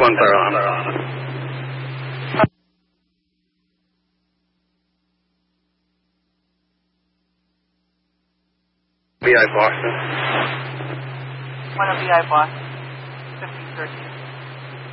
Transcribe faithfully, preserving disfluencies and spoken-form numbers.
one per honor. B I Boston. one of B I Boston, fifteen thirteen.